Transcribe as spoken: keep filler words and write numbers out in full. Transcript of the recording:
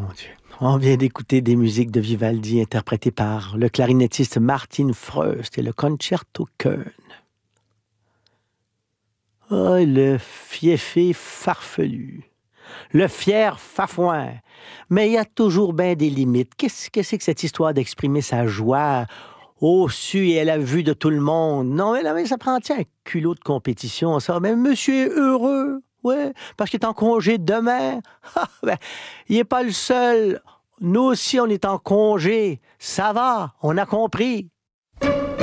mon Dieu. On vient d'écouter des musiques de Vivaldi interprétées par le clarinettiste Martin Freust et le Concerto Köln. Oh, le fiefé farfelu. Le fier fafouin. Mais il y a toujours bien des limites. Qu'est-ce que c'est que cette histoire d'exprimer sa joie au su et à la vue de tout le monde? Non, mais, là, mais ça prend un culot de compétition, ça. Mais monsieur est heureux, ouais, parce qu'il est en congé demain. Ah, ben, il n'est pas le seul. Nous aussi, on est en congé. Ça va, on a compris.